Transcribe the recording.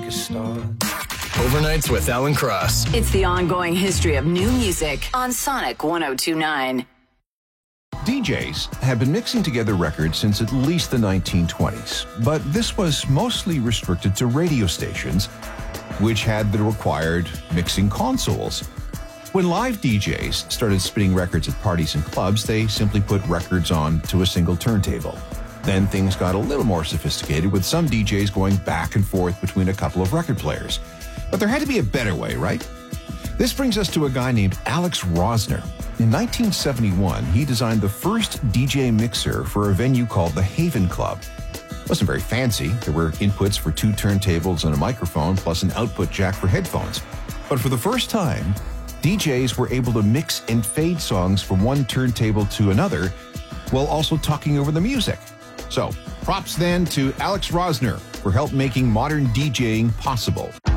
Overnights with Alan Cross. It's the ongoing history of new music on Sonic 102.9. DJs have been mixing together records since at least the 1920s, but this was mostly restricted to radio stations, which had the required mixing consoles. When live DJs started spinning records at parties and clubs, they simply put records on to a single turntable. Then things got a little more sophisticated, with some DJs going back and forth between a couple of record players. But there had to be a better way, right? This brings us to a guy named Alex Rosner. In 1971, he designed the first DJ mixer for a venue called the Haven Club. It wasn't very fancy. There were inputs for 2 turntables and a microphone, plus an output jack for headphones. But for the first time, DJs were able to mix and fade songs from one turntable to another while also talking over the music. So, props then to Alex Rosner for help making modern DJing possible.